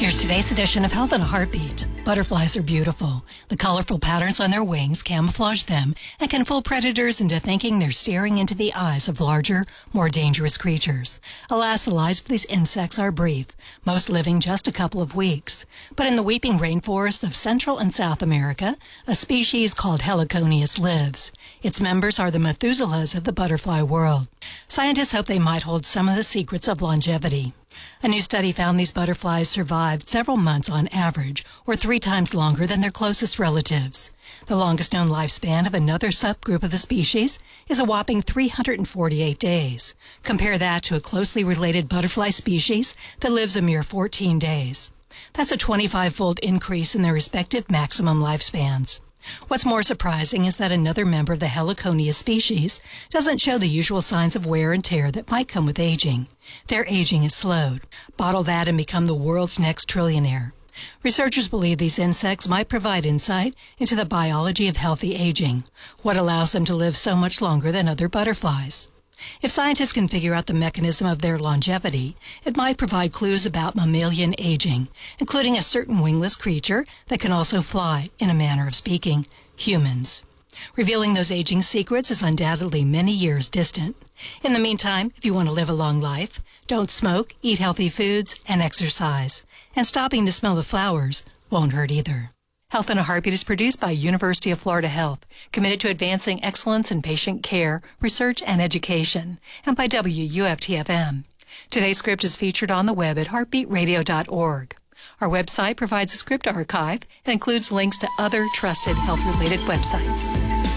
Here's today's edition of Health in a Heartbeat. Butterflies are beautiful. The colorful patterns on their wings camouflage them and can fool predators into thinking they're staring into the eyes of larger, more dangerous creatures. Alas, the lives of these insects are brief, most living just a couple of weeks. But in the weeping rainforests of Central and South America, a species called Heliconius lives. Its members are the Methuselahs of the butterfly world. Scientists hope they might hold some of the secrets of longevity. A new study found these butterflies survived several months on average, or 3 times longer than their closest relatives. The longest known lifespan of another subgroup of the species is a whopping 348 days. Compare that to a closely related butterfly species that lives a mere 14 days. That's a 25-fold increase in their respective maximum lifespans. What's more surprising is that another member of the Heliconius species doesn't show the usual signs of wear and tear that might come with aging. Their aging is slowed. Bottle that and become the world's next trillionaire. Researchers believe these insects might provide insight into the biology of healthy aging, what allows them to live so much longer than other butterflies. If scientists can figure out the mechanism of their longevity, it might provide clues about mammalian aging, including a certain wingless creature that can also fly, in a manner of speaking, humans. Revealing those aging secrets is undoubtedly many years distant. In the meantime, if you want to live a long life, don't smoke, eat healthy foods, and exercise. And stopping to smell the flowers won't hurt either. Health in a Heartbeat is produced by University of Florida Health, committed to advancing excellence in patient care, research, and education, and by WUFT-FM. Today's script is featured on the web at heartbeatradio.org. Our website provides a script archive and includes links to other trusted health-related websites.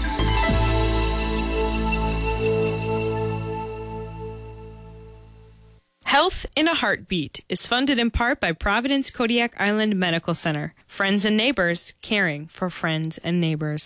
Health in a Heartbeat is funded in part by Providence Kodiak Island Medical Center. Friends and neighbors caring for friends and neighbors.